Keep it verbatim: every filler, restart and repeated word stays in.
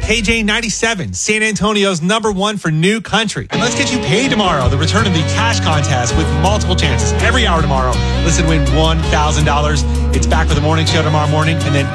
K J ninety-seven, San Antonio's number one for new country. And let's get you paid tomorrow. The return of the cash contest with multiple chances every hour tomorrow. Listen, win one thousand dollars. It's back for the morning show tomorrow morning, and then